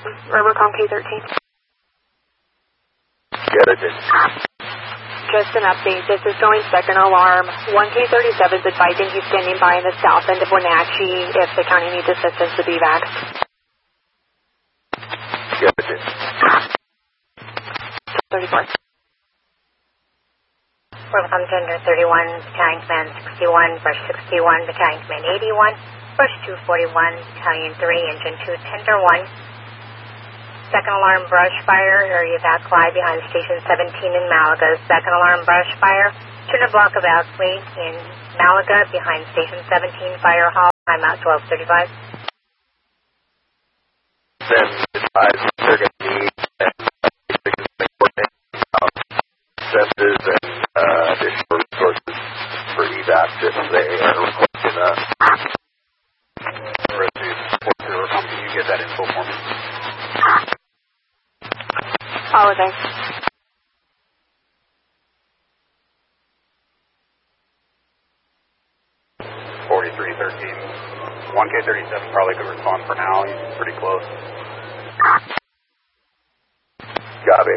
Rivercom K13. Get it. Just an update. This is showing second alarm. 1K37 is advising he's standing by in the south end of Wenatchee if the county needs assistance with evac. Get it. 34. Rivercom Tender 31, Battalion Command 61, Brush 61, Battalion Command 81, Brush 241, Battalion 3, Engine 2, Tender 1. Second alarm brush fire, area evac live behind Station 17 in Malaga. Second alarm brush fire, turn a block evacuate in Malaga behind Station 17 fire hall. I'm out 1235. Then advise they're going to need census and additional resources for evac if they are requesting that. Can you get that info for me? Oh, thanks. 4313. 1K37 probably could respond for now. He's pretty close. Copy.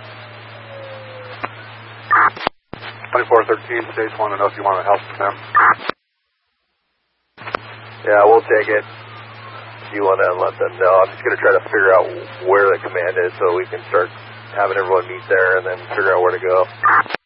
2413, Stage 1 to know if you want to help them. Yeah, we'll take it. You want to let them know. I'm just going to try to figure out where the command is so we can start having everyone meet there and then figure out where to go.